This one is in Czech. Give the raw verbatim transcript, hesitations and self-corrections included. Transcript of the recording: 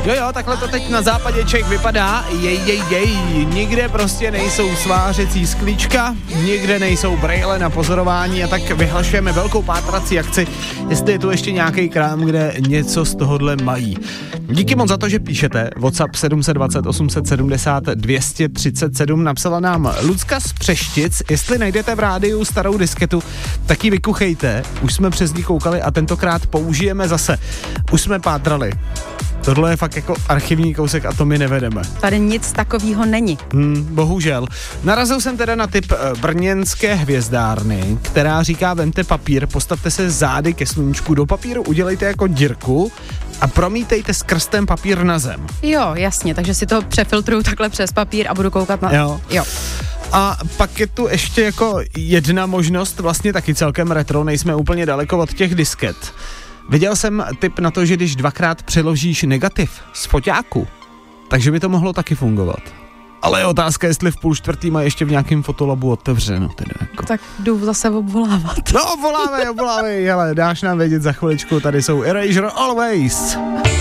Jo, jo, takhle to teď na západě Čech vypadá. Jej, jej, jej. Nikde prostě nejsou svářecí sklíčka, nikde nejsou brejle na pozorování a tak vyhlašujeme velkou pátrací akci, jestli je tu ještě nějaký krám, kde něco z tohohle mají. Díky moc za to, že píšete. WhatsApp sedm set dvacet osm set sedmdesát dvě stě třicet sedm napsala nám Lucka z Přeštic. Jestli najdete v rádiu starou disketu, tak ji vykuchejte. Už jsme přes ní koukali a tentokrát použijeme zase. Už jsme pátrali. Tohle je fakt jako archivní kousek a to my nevedeme. Tady nic takového není. Hmm, bohužel. Narazil jsem teda na typ brněnské hvězdárny, která říká, vemte papír, postavte se zády ke sluníčku, do papíru udělejte jako dírku a promítejte skrz ten papír na zem. Jo, jasně, takže si to přefiltruju takhle přes papír a budu koukat na... Jo. jo. A pak je tu ještě jako jedna možnost, vlastně taky celkem retro, nejsme úplně daleko od těch disket. Viděl jsem tip na to, že když dvakrát přeložíš negativ z foťáku, takže by to mohlo taky fungovat. Ale je otázka, jestli v půl čtvrtý má ještě v nějakém fotolabu otevřeno. Teda jako. Tak jdu zase obvolávat. No, obvolávej, obvolávej, hele, dáš nám vědět za chviličku, tady jsou Erasure Always.